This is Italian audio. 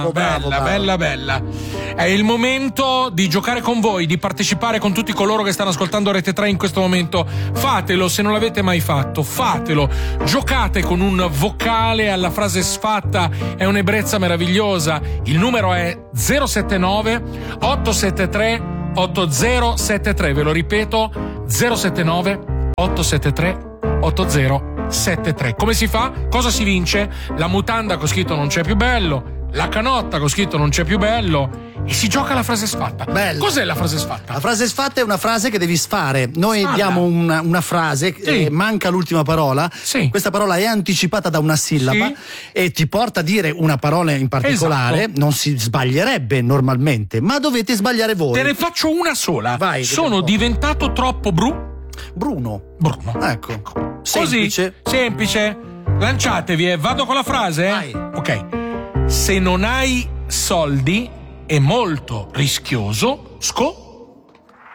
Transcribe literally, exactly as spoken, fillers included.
Bravo, bella, bravo. bella, bella. È il momento di giocare con voi, di partecipare con tutti coloro che stanno ascoltando Rete tre in questo momento. Fatelo se non l'avete mai fatto, fatelo. Giocate con un vocale alla frase sfatta, è un'ebbrezza meravigliosa. Il numero è zero sette nove otto sette tre otto zero sette tre. Ve lo ripeto, zero sette nove otto sette tre otto zero sette tre. Come si fa? Cosa si vince? La mutanda con scritto non c'è più bello, la canotta con scritto non c'è più bello, e si gioca la frase sfatta. Bello. Cos'è la frase sfatta? La frase sfatta è una frase che devi sfare. Noi Sfalla. diamo una, una frase, Sì. eh, manca l'ultima parola. Sì. Questa parola è anticipata da una sillaba, Sì. e ti porta a dire una parola in particolare. Esatto. Non si sbaglierebbe normalmente, ma dovete sbagliare voi. Te ne faccio una sola. Vai, Sono vediamo. diventato troppo bru. Bruno. Bruno. Ecco. Così, Semplice. semplice. Lanciatevi, eh. Vado con la frase? Vai. Ok. Se non hai soldi è molto rischioso. Sco.